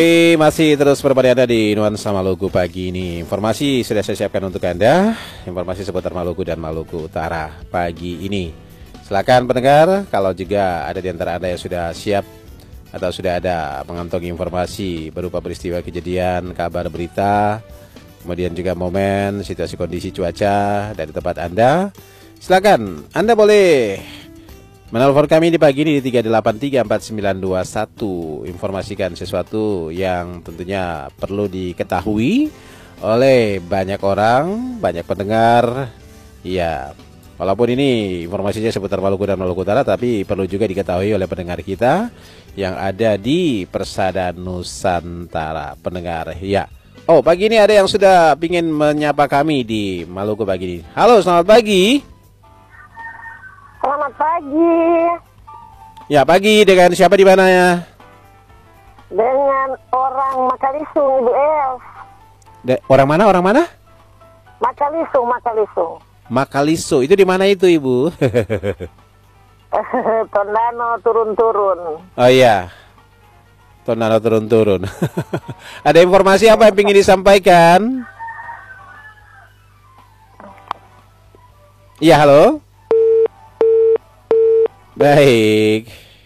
Masih terus berada di Nuansa Maluku pagi ini. Informasi sudah saya siapkan untuk Anda. Informasi seputar Maluku dan Maluku Utara pagi ini. Silakan pendengar, kalau juga ada di antara Anda yang sudah siap atau sudah ada mengantongi informasi berupa peristiwa kejadian, kabar berita, kemudian juga momen, situasi kondisi cuaca dari tempat Anda, silakan Anda boleh menelpon kami di pagi ini di 3834921. Informasikan sesuatu yang tentunya perlu diketahui oleh banyak orang, banyak pendengar. Ya, walaupun ini informasinya seputar Maluku dan Maluku Utara, tapi perlu juga diketahui oleh pendengar kita yang ada di Persada Nusantara. Pendengar, ya. Oh, pagi ini ada yang sudah ingin menyapa kami di Maluku pagi ini. Halo, selamat pagi. Selamat pagi. Ya, pagi. Dengan siapa di mana ya? Dengan orang Makalisung, Ibu Els. Orang mana? Orang mana? Makalisung. Makaliso. Itu di mana itu, Ibu? Tondano turun-turun. Oh iya. Tondano turun-turun. Ada informasi apa yang ingin disampaikan? Iya, halo. Baik.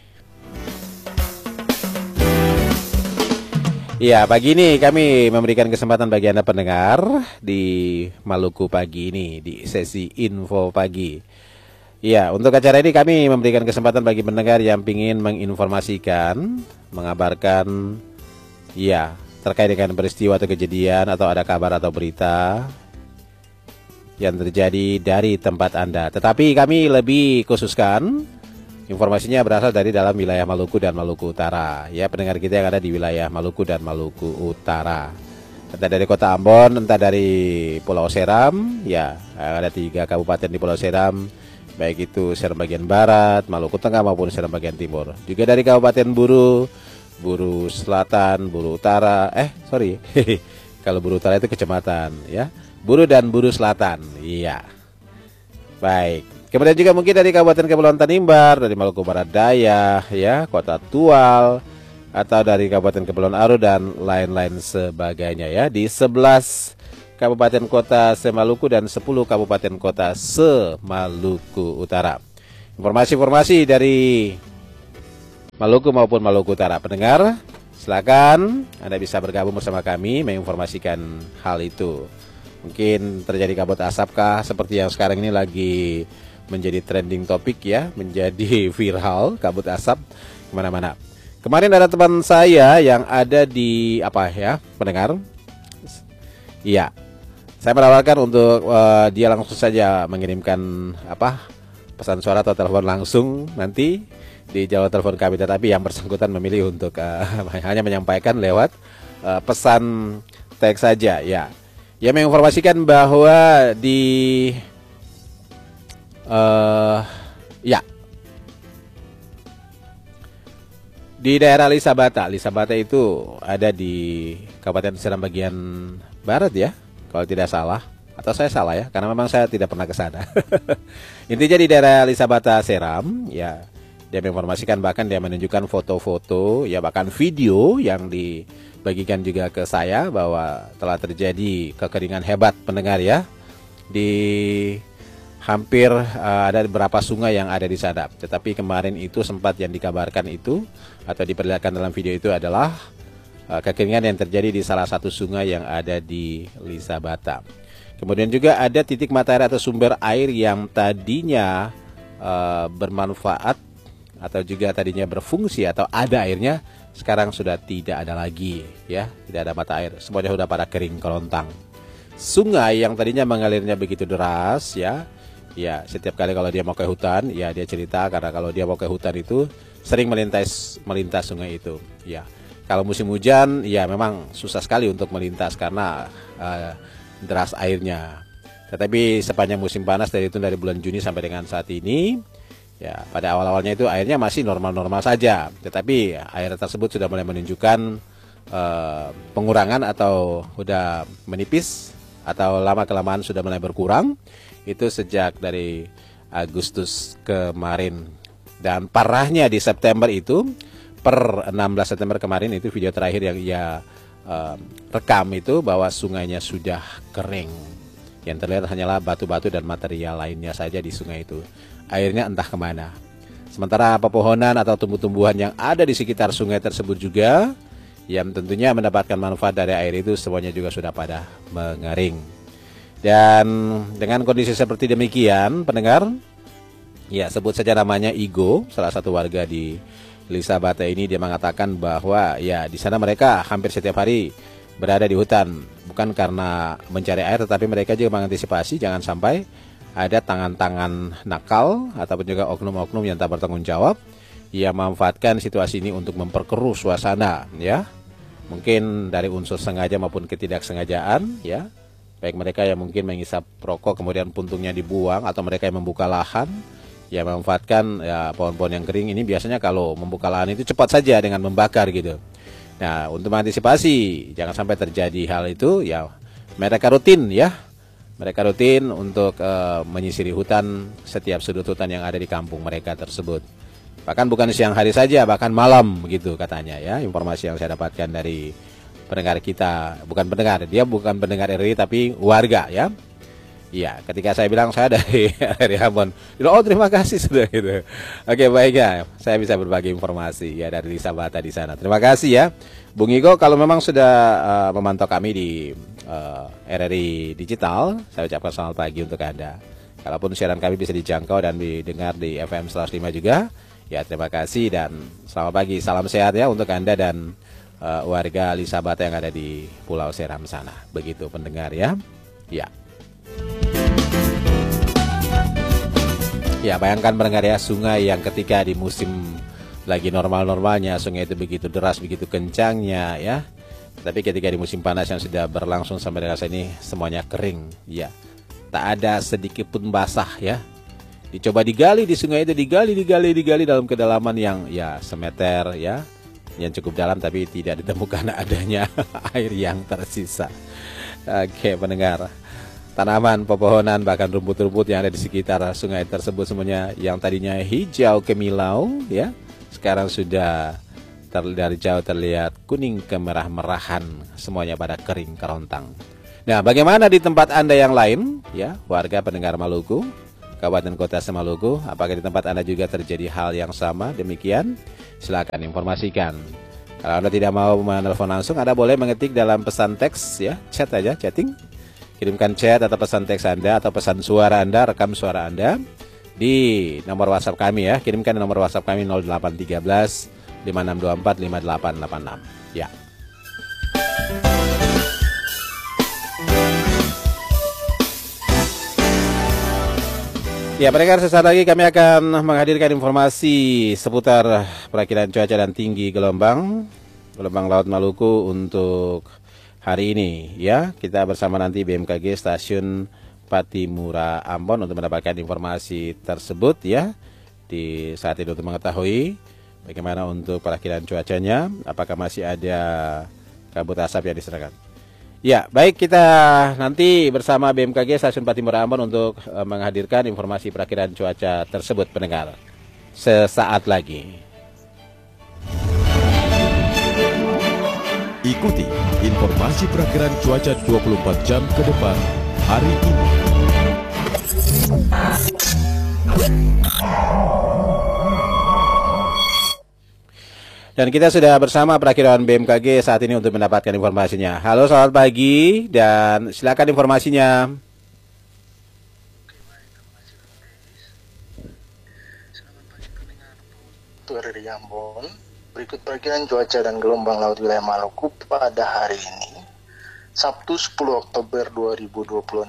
Ya, pagi ini kami memberikan kesempatan bagi Anda pendengar di Maluku pagi ini di sesi info pagi. Ya, untuk acara ini kami memberikan kesempatan bagi pendengar yang ingin menginformasikan, mengabarkan ya, terkait dengan peristiwa atau kejadian atau ada kabar atau berita yang terjadi dari tempat Anda. Tetapi kami lebih khususkan informasinya berasal dari dalam wilayah Maluku dan Maluku Utara. Ya, pendengar kita yang ada di wilayah Maluku dan Maluku Utara. Entah dari Kota Ambon, entah dari Pulau Seram. Ya, ada 3 kabupaten di Pulau Seram, baik itu Seram bagian barat, Maluku Tengah maupun Seram bagian timur. Juga dari Kabupaten Buru, Buru Selatan, Buru Utara. Kalau Buru Utara itu kecamatan, ya. Buru dan Buru Selatan. Iya. Baik. Kemudian juga mungkin dari Kabupaten Kepulauan Tanimbar, dari Maluku Barat Daya, ya, Kota Tual, atau dari Kabupaten Kepulauan Aru dan lain-lain sebagainya ya. Di 11 Kabupaten Kota se-Maluku dan 10 Kabupaten Kota se-Maluku Utara. Informasi-informasi dari Maluku maupun Maluku Utara. Pendengar, silakan Anda bisa bergabung bersama kami menginformasikan hal itu. Mungkin terjadi kabut asap kah, seperti yang sekarang ini lagi menjadi trending topik ya, menjadi viral kabut asap kemana-mana. Kemarin ada teman saya yang ada di pendengar. Iya, saya menawarkan untuk dia langsung saja mengirimkan pesan suara atau telepon langsung nanti di jalur telepon kami, tetapi yang bersangkutan memilih untuk hanya menyampaikan lewat pesan teks saja ya. Ia menginformasikan bahwa di di daerah Lisabata itu ada di Kabupaten Seram bagian barat ya, kalau tidak salah, atau saya salah ya, karena memang saya tidak pernah ke sana. Intinya di daerah Lisabata Seram ya, dia menginformasikan, bahkan dia menunjukkan foto-foto ya, bahkan video yang dibagikan juga ke saya bahwa telah terjadi kekeringan hebat pendengar ya, di hampir ada beberapa sungai yang ada di sana. Tetapi kemarin itu sempat yang dikabarkan itu atau diperlihatkan dalam video itu adalah kekeringan yang terjadi di salah satu sungai yang ada di Lisabata. Kemudian juga ada titik mata air atau sumber air yang tadinya bermanfaat atau juga tadinya berfungsi atau ada airnya, sekarang sudah tidak ada lagi ya, tidak ada mata air, semuanya sudah pada kering kerontang. Sungai yang tadinya mengalirnya begitu deras ya, setiap kali kalau dia mau ke hutan, ya dia cerita karena kalau dia mau ke hutan itu sering melintas sungai itu. Ya, kalau musim hujan, ya memang susah sekali untuk melintas karena deras airnya. Tetapi sepanjang musim panas dari bulan Juni sampai dengan saat ini, ya pada awal-awalnya itu airnya masih normal-normal saja. Tetapi air tersebut sudah mulai menunjukkan pengurangan atau sudah menipis atau lama-kelamaan sudah mulai berkurang. Itu sejak dari Agustus kemarin. Dan parahnya di September itu per 16 September kemarin, itu video terakhir yang ia rekam itu, bahwa sungainya sudah kering. Yang terlihat hanyalah batu-batu dan material lainnya saja di sungai itu. Airnya entah kemana. Sementara pepohonan atau tumbuh-tumbuhan yang ada di sekitar sungai tersebut juga, yang tentunya mendapatkan manfaat dari air itu, semuanya juga sudah pada mengering. Dan dengan kondisi seperti demikian, pendengar, ya sebut saja namanya Igo, salah satu warga di Lisabata ini, dia mengatakan bahwa ya di sana mereka hampir setiap hari berada di hutan, bukan karena mencari air, tetapi mereka juga mengantisipasi jangan sampai ada tangan-tangan nakal ataupun juga oknum-oknum yang tak bertanggung jawab yang memanfaatkan situasi ini untuk memperkeruh suasana, ya. Mungkin dari unsur sengaja maupun ketidaksengajaan, ya. Baik mereka yang mungkin menghisap rokok kemudian puntungnya dibuang, atau mereka yang membuka lahan, ya memanfaatkan ya pohon-pohon yang kering ini. Biasanya kalau membuka lahan itu cepat saja dengan membakar gitu. Nah, untuk mengantisipasi jangan sampai terjadi hal itu, ya mereka rutin untuk menyisiri hutan, setiap sudut hutan yang ada di kampung mereka tersebut. Bahkan bukan siang hari saja, bahkan malam begitu katanya, ya. Informasi yang saya dapatkan dari pendengar kita, bukan pendengar, dia bukan pendengar RRI tapi warga, ya. Iya, ketika saya bilang saya dari Ambon, oh terima kasih sudah gitu. Oke, baik ya, saya bisa berbagi informasi ya dari Lisabata di sana. Terima kasih ya, Bung Igo. Kalau memang sudah memantau kami di RRI Digital, saya ucapkan selamat pagi untuk Anda. Kalaupun siaran kami bisa dijangkau dan didengar di FM 105 juga, ya terima kasih dan selamat pagi. Salam sehat ya untuk Anda dan warga Lisabata yang ada di Pulau Seram sana. Begitu pendengar ya. Ya. Ya, bayangkan pendengar ya, sungai yang ketika di musim lagi normal-normalnya sungai itu begitu deras, begitu kencangnya ya. Tapi ketika di musim panas yang sudah berlangsung sampai dengan saat ini, semuanya kering ya. Tak ada sedikit pun basah ya. Dicoba digali di sungai itu, digali dalam kedalaman yang ya semeter ya, yang cukup dalam, tapi tidak ditemukan adanya air yang tersisa. Oke pendengar, tanaman, pepohonan, bahkan rumput-rumput yang ada di sekitar sungai tersebut semuanya yang tadinya hijau kemilau ya, sekarang sudah dari jauh terlihat kuning kemerah-merahan, semuanya pada kering kerontang. Nah, bagaimana di tempat Anda yang lain ya, warga pendengar Maluku, Kabupaten Kota Semaluku, apakah di tempat Anda juga terjadi hal yang sama demikian? Silakan informasikan. Kalau Anda tidak mau menelpon langsung, Anda boleh mengetik dalam pesan teks ya, chat aja, chatting. Kirimkan chat atau pesan teks Anda atau pesan suara Anda, rekam suara Anda di nomor WhatsApp kami ya. Kirimkan di nomor WhatsApp kami 0813 5624 5886. Ya. Ya, pendengar, sesaat lagi kami akan menghadirkan informasi seputar perakiran cuaca dan tinggi gelombang laut Maluku untuk hari ini ya. Kita bersama nanti BMKG Stasiun Patimura Ambon untuk mendapatkan informasi tersebut ya. Di saat itu untuk mengetahui bagaimana untuk perakiran cuacanya, apakah masih ada kabut asap yang diserahkan. Ya, baik, kita nanti bersama BMKG Stasiun Patimura Ambon untuk menghadirkan informasi perakiran cuaca tersebut pendengar. Sesaat lagi. Ikuti informasi perakiran cuaca 24 jam ke depan hari ini. Dan kita sudah bersama perakiran BMKG saat ini untuk mendapatkan informasinya. Halo, selamat pagi dan silakan informasinya. Dari Ambon, berikut perakiran cuaca dan gelombang laut wilayah Maluku pada hari ini, Sabtu 10 Oktober 2026.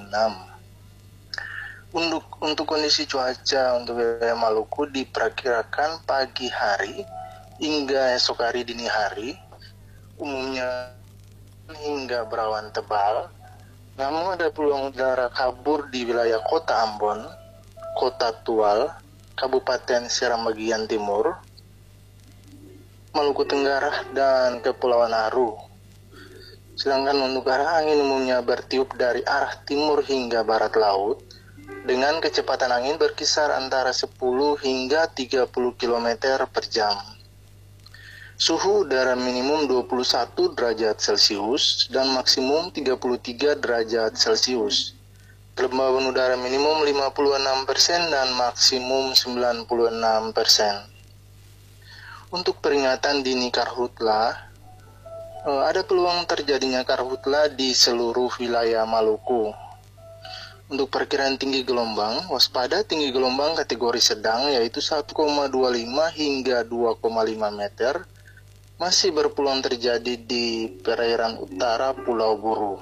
Untuk kondisi cuaca untuk wilayah Maluku diperkirakan pagi hari hingga esok hari dini hari, umumnya hingga berawan tebal, namun ada peluang udara kabur di wilayah Kota Ambon, Kota Tual, Kabupaten Seram bagian timur, Maluku Tenggara, dan Kepulauan Aru. Sedangkan untuk arah angin umumnya bertiup dari arah timur hingga barat laut, dengan kecepatan angin berkisar antara 10 hingga 30 km per jam. Suhu udara minimum 21 derajat Celcius dan maksimum 33 derajat Celcius. Kelembaban udara minimum 56% dan maksimum 96%. Untuk peringatan dini karhutla, ada peluang terjadinya karhutla di seluruh wilayah Maluku. Untuk perkiraan tinggi gelombang, waspada tinggi gelombang kategori sedang yaitu 1,25 hingga 2,5 meter, masih berpeluang terjadi di perairan utara Pulau Buru.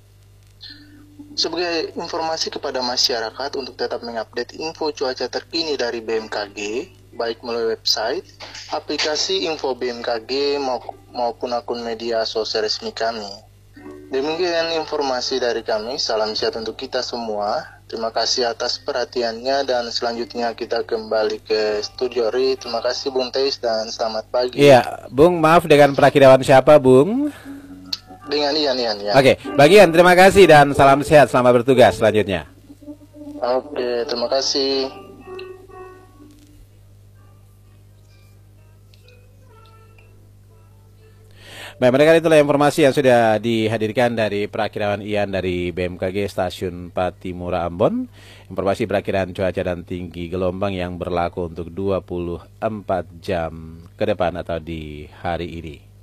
Sebagai informasi kepada masyarakat untuk tetap mengupdate info cuaca terkini dari BMKG, baik melalui website, aplikasi info BMKG maupun akun media sosial resmi kami. Demikian informasi dari kami, salam sehat untuk kita semua. Terima kasih atas perhatiannya dan selanjutnya kita kembali ke studio Ri. Terima kasih Bung Teis dan selamat pagi. Iya, Bung, maaf dengan perakirawan siapa, Bung? Dengan Ian. Oke, bagian terima kasih dan salam sehat, selamat bertugas selanjutnya. Oke, terima kasih. Baik, mereka itulah informasi yang sudah dihadirkan dari perakirawan Ian dari BMKG Stasiun Patimura Ambon. Informasi perakiran cuaca dan tinggi gelombang yang berlaku untuk 24 jam ke depan atau di hari ini.